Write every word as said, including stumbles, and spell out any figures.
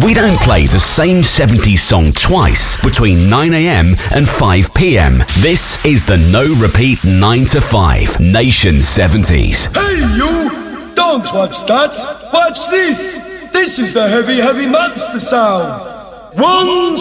We don't play the same seventies song twice between nine a.m. and five p.m. This is the No Repeat nine to five Nation seventies. Hey you! Don't watch that! Watch this! This is the heavy, heavy monster sound! One